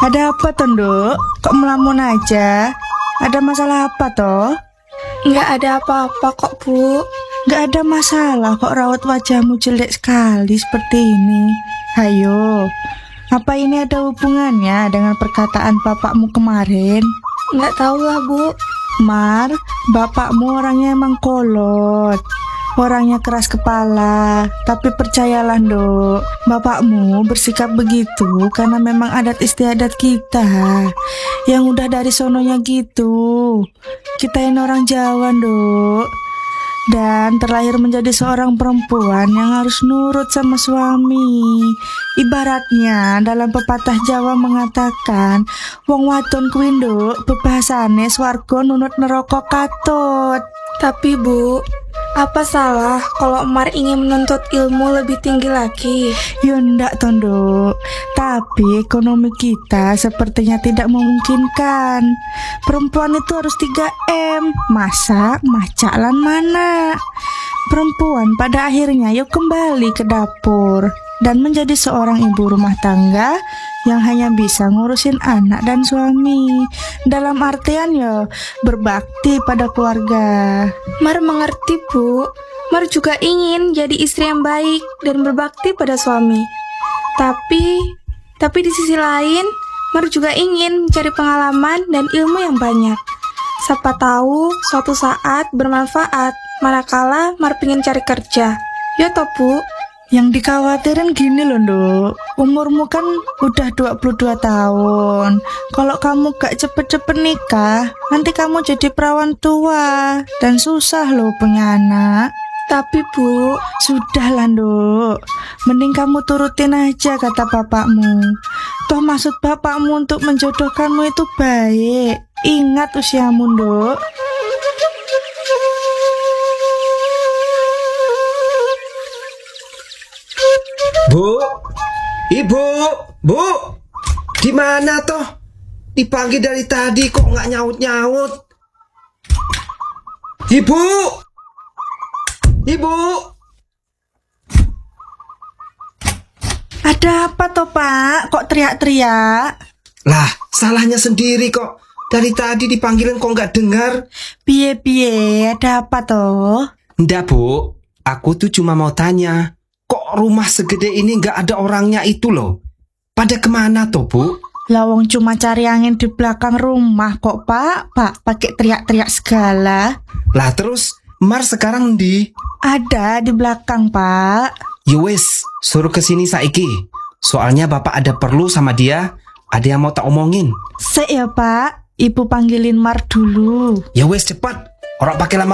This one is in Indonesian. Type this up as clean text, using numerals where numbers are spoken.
Ada apa toh, Nduk? Kok melamun aja? Ada masalah apa toh? Nggak ada apa-apa kok, Bu. Nggak ada masalah kok, raut wajahmu jelek sekali seperti ini. Hayo, apa ini ada hubungannya dengan perkataan bapakmu kemarin? Nggak tahu lah, Bu. Mar, bapakmu orangnya emang kolot. Orangnya keras kepala, tapi percayalah, Nduk, bapakmu bersikap begitu karena memang adat istiadat kita yang udah dari sononya gitu. Kita ini orang Jawa, Nduk, dan terlahir menjadi seorang perempuan yang harus nurut sama suami. Ibaratnya dalam pepatah Jawa mengatakan, wong wadon kuwi, Nduk, bebasane swarga nunut neraka katut. Tapi, Bu, apa salah kalau Mar ingin menuntut ilmu lebih tinggi lagi? Ya ndak toh, Nduk. Tapi ekonomi kita sepertinya tidak memungkinkan. Perempuan itu harus 3M, masak, macak, lan mana. Perempuan pada akhirnya yuk kembali ke dapur dan menjadi seorang ibu rumah tangga yang hanya bisa ngurusin anak dan suami. Dalam artian ya berbakti pada keluarga. Mar mengerti, Bu. Mar juga ingin jadi istri yang baik dan berbakti pada suami. Tapi di sisi lain, Mar juga ingin mencari pengalaman dan ilmu yang banyak. Siapa tahu suatu saat bermanfaat manakala Mar pengen cari kerja. Ya toh, Bu? Yang dikhawatirin gini loh, Nduk, umurmu kan udah 22 tahun. Kalau kamu gak cepet-cepet nikah, nanti kamu jadi perawan tua dan susah loh punya anak. Tapi, Bu, Sudahlah, Nduk, mending kamu turutin aja kata bapakmu. Toh maksud bapakmu untuk menjodohkanmu itu baik. Ingat usiamu, Nduk. Bu, Ibu, Bu, gimana toh? Dipanggil dari tadi kok nggak nyaut-nyaut? Ibu, Ibu. Ada apa toh, Pak? Kok teriak-teriak? Lah, salahnya sendiri kok. Dari tadi dipanggilin kok nggak dengar? Piye-piye, ada apa toh? Ndak, Bu. Aku tuh cuma mau tanya. Kok rumah segede ini nggak ada orangnya itu loh? Pada kemana toh, Bu? Lawong cuma cari angin di belakang rumah kok, Pak. Pak, pakai teriak-teriak segala. Lah terus, Mar sekarang di? Ada di belakang, Pak. Yowes, suruh kesini saiki. Soalnya bapak ada perlu sama dia. Ada yang mau tak omongin. Sik ya, Pak. Ibu panggilin Mar dulu. Yowes cepat. Orang pakai lama.